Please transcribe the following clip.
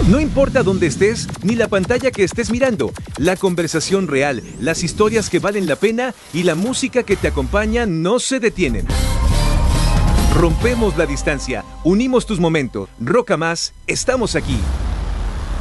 No importa dónde estés, ni la pantalla que estés mirando, la conversación real, las historias que valen la pena y la música que te acompaña no se detienen. Rompemos la distancia, unimos tus momentos. Roca Más, estamos aquí.